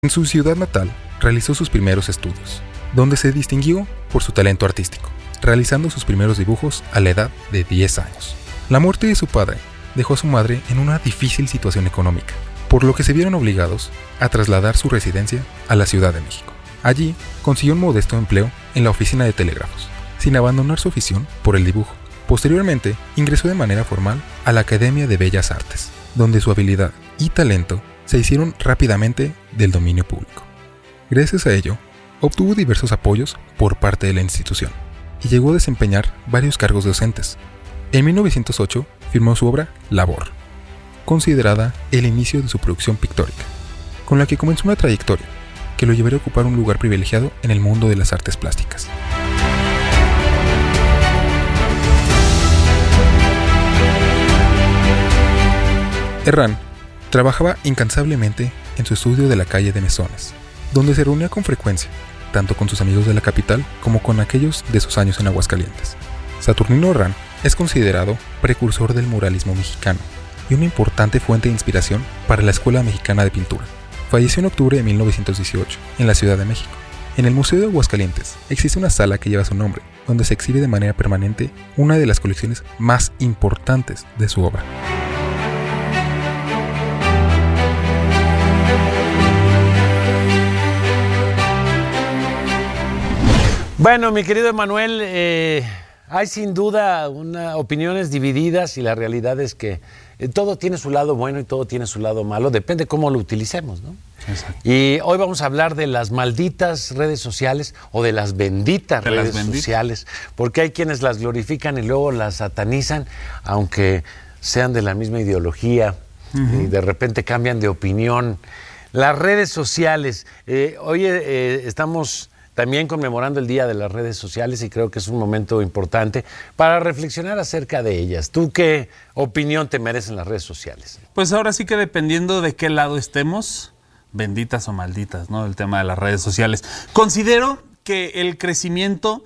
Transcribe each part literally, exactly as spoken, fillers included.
En su ciudad natal realizó sus primeros estudios, donde se distinguió por su talento artístico, realizando sus primeros dibujos a la edad de diez años. La muerte de su padre dejó a su madre en una difícil situación económica, por lo que se vieron obligados a trasladar su residencia a la Ciudad de México. Allí consiguió un modesto empleo en la oficina de telégrafos, sin abandonar su afición por el dibujo. Posteriormente, ingresó de manera formal a la Academia de Bellas Artes, donde su habilidad y talento se hicieron rápidamente del dominio público. Gracias a ello, obtuvo diversos apoyos por parte de la institución y llegó a desempeñar varios cargos docentes. En mil novecientos ocho firmó su obra Labor, considerada el inicio de su producción pictórica, con la que comenzó una trayectoria que lo llevaría a ocupar un lugar privilegiado en el mundo de las artes plásticas. Herrán trabajaba incansablemente en su estudio de la calle de Mesones, donde se reunía con frecuencia, tanto con sus amigos de la capital como con aquellos de sus años en Aguascalientes. Saturnino Herrán es considerado precursor del muralismo mexicano y una importante fuente de inspiración para la Escuela Mexicana de Pintura. Falleció en octubre de mil novecientos dieciocho, en la Ciudad de México. En el Museo de Aguascalientes existe una sala que lleva su nombre, donde se exhibe de manera permanente una de las colecciones más importantes de su obra. Bueno, mi querido Emanuel, eh, hay sin duda una, opiniones divididas y la realidad es que eh, todo tiene su lado bueno y todo tiene su lado malo, depende cómo lo utilicemos, ¿no? Exacto. Y hoy vamos a hablar de las malditas redes sociales o de las benditas de redes las sociales, porque hay quienes las glorifican y luego las satanizan, aunque sean de la misma ideología, uh-huh. y de repente cambian de opinión. Las redes sociales, eh, hoy eh, estamos también conmemorando el Día de las Redes Sociales y creo que es un momento importante para reflexionar acerca de ellas. ¿Tú qué opinión te merecen las redes sociales? Pues ahora sí que dependiendo de qué lado estemos, benditas o malditas, ¿no? El tema de las redes sociales. Considero que el crecimiento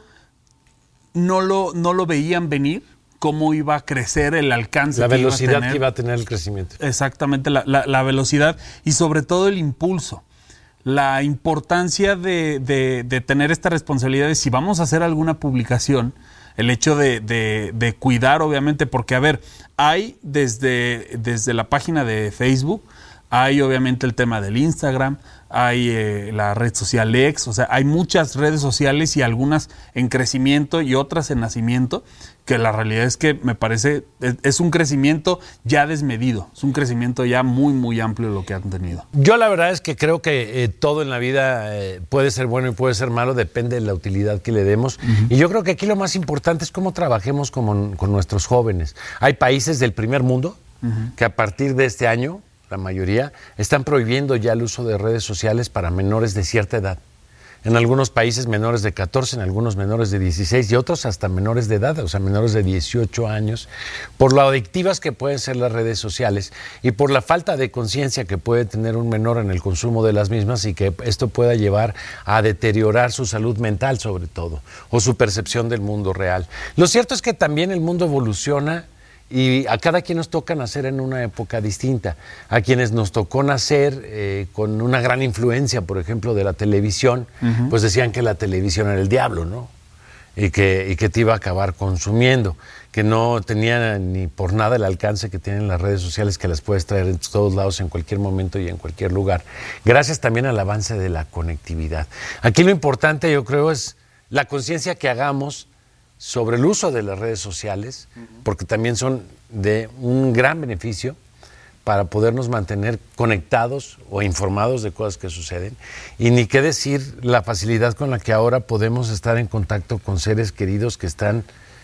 no lo, no lo veían venir, cómo iba a crecer el alcance. La que velocidad iba a tener. que iba a tener el crecimiento. Exactamente, la, la, la velocidad y sobre todo el impulso. La importancia de, de, de tener esta responsabilidad de si vamos a hacer alguna publicación, el hecho de, de, de cuidar, obviamente, porque, a ver, hay desde, desde la página de Facebook, hay obviamente el tema del Instagram, hay eh, la red social X, o sea, hay muchas redes sociales y algunas en crecimiento y otras en nacimiento, que la realidad es que me parece, es, es un crecimiento ya desmedido, es un crecimiento ya muy, muy amplio lo que han tenido. Yo la verdad es que creo que eh, todo en la vida eh, puede ser bueno y puede ser malo, depende de la utilidad que le demos. Uh-huh. Y yo creo que aquí lo más importante es cómo trabajemos con, con nuestros jóvenes. Hay países del primer mundo uh-huh. que a partir de este año, la mayoría, están prohibiendo ya el uso de redes sociales para menores de cierta edad. En algunos países menores de catorce, en algunos menores de dieciséis y otros hasta menores de edad, o sea, menores de dieciocho años, por lo adictivas que pueden ser las redes sociales y por la falta de conciencia que puede tener un menor en el consumo de las mismas y que esto pueda llevar a deteriorar su salud mental sobre todo, o su percepción del mundo real. Lo cierto es que también el mundo evoluciona y a cada quien nos toca nacer en una época distinta. A quienes nos tocó nacer eh, con una gran influencia, por ejemplo, de la televisión, uh-huh. pues decían que la televisión era el diablo, ¿no? Y que, y que te iba a acabar consumiendo, que no tenía ni por nada el alcance que tienen las redes sociales, que las puedes traer en todos lados, en cualquier momento y en cualquier lugar. Gracias también al avance de la conectividad. Aquí lo importante, yo creo, es la conciencia que hagamos sobre el uso de las redes sociales, porque también son de un gran beneficio para podernos mantener conectados o informados de cosas que suceden. Y ni qué decir la facilidad con la que ahora podemos estar en contacto con seres queridos que están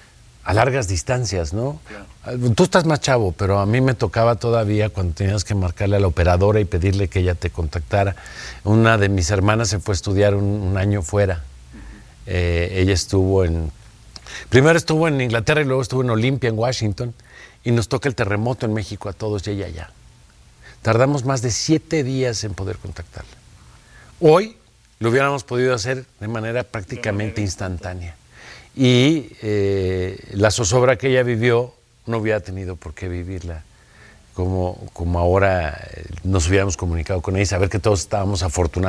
a largas distancias, ¿no? Claro. Tú estás más chavo, pero a mí me tocaba todavía cuando tenías que marcarle a la operadora y pedirle que ella te contactara. Una de mis hermanas se fue a estudiar un, un año fuera. Uh-huh. Eh, ella estuvo en... Primero estuvo en Inglaterra y luego estuvo en Olympia, en Washington, y nos toca el terremoto en México a todos y ella allá. Tardamos más de siete días en poder contactarla. Hoy lo hubiéramos podido hacer de manera prácticamente instantánea. Y eh, la zozobra que ella vivió no hubiera tenido por qué vivirla como, como ahora nos hubiéramos comunicado con ella y saber que todos estábamos afortunados.